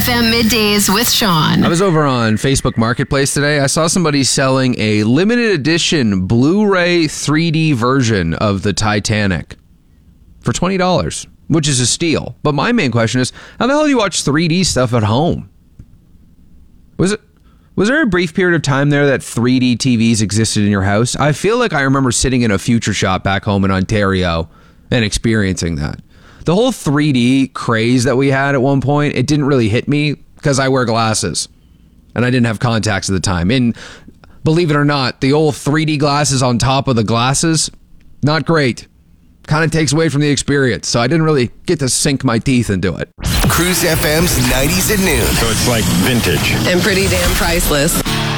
FM Middays with Sean. I was over on Facebook Marketplace today. I saw somebody selling a limited edition Blu-ray 3D version of the Titanic for $20, which is a steal. But my main question is, how the hell do you watch 3D stuff at home? Was there a brief period of time there that 3D TVs existed in your house? I feel like I remember sitting in a Future Shop back home in Ontario and experiencing that. The whole 3D craze that we had at one point, it didn't really hit me because I wear glasses and I didn't have contacts at the time. And believe it or not, the old 3D glasses on top of the glasses, not great. Kind of takes away from the experience. So I didn't really get to sink my teeth into it. Cruise FM's 90s at noon. So it's like vintage. And pretty damn priceless.